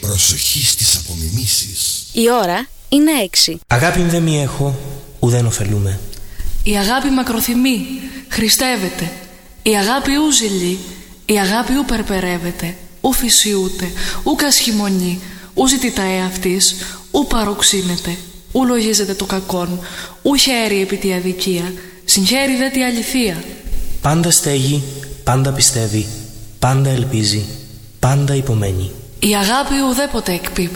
Προσοχή στις απομιμήσεις. Η ώρα είναι 6. Αγάπη δε μη έχω, ουδέν ωφελούμε. Η αγάπη μακροθυμεί, χριστεύεται. Η αγάπη ου ζηλεί, η αγάπη ου περπερεύεται. Ου φυσιούται, ου κασχημονεί, ου ζητητά εαυτής, ου παροξύνεται. Ου λογίζεται το κακόν, ου χαίρει επί τη αδικία, συγχαίρει δε τη αληθεία. Πάντα στέγει, πάντα πιστεύει, πάντα ελπίζει, πάντα υπομένει. Η αγάπη ουδέποτε εκπίπτει.